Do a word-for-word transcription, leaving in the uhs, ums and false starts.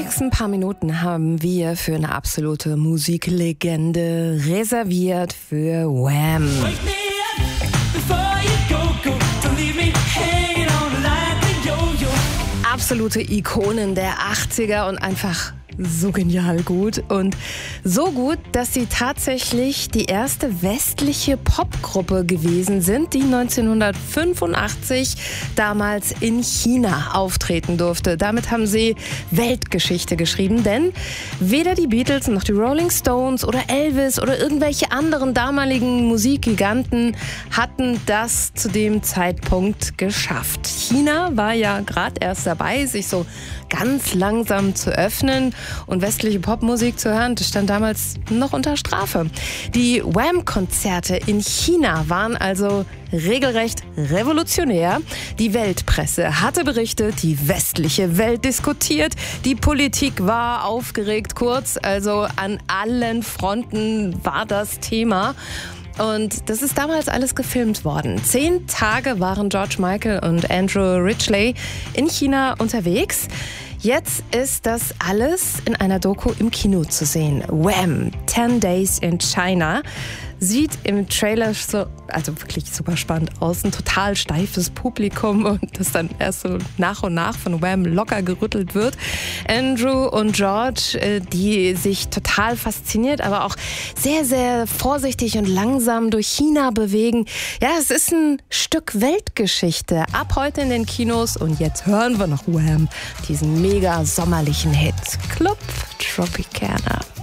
nächsten paar Minuten haben wir für eine absolute Musiklegende reserviert für Wham. Absolute Ikonen der achtziger und einfach so genial gut und so gut, dass sie tatsächlich die erste westliche Popgruppe gewesen sind, die neunzehnhundertfünfundachtzig damals in China auftreten durfte. Damit haben sie Weltgeschichte geschrieben, denn weder die Beatles noch die Rolling Stones oder Elvis oder irgendwelche anderen damaligen Musikgiganten hatten das zu dem Zeitpunkt geschafft. China war ja gerade erst dabei, sich so ganz langsam zu öffnen und westliche Popmusik zu hören, das stand damals noch unter Strafe. Die Wham-Konzerte in China waren also regelrecht revolutionär. Die Weltpresse hatte berichtet, die westliche Welt diskutiert, die Politik war aufgeregt, kurz, also an allen Fronten war das Thema. Und das ist damals alles gefilmt worden. Zehn Tage waren George Michael und Andrew Ridgeley in China unterwegs. Jetzt ist das alles in einer Doku im Kino zu sehen. Wham! ten Days in China. Sieht im Trailer so, also wirklich super spannend aus. Ein total steifes Publikum und das dann erst so nach und nach von Wham locker gerüttelt wird. Andrew und George, die sich total fasziniert, aber auch sehr, sehr vorsichtig und langsam durch China bewegen. Ja, es ist ein Stück Weltgeschichte. Ab heute in den Kinos und jetzt hören wir noch Wham, diesen mega sommerlichen Hit. Club Tropicana.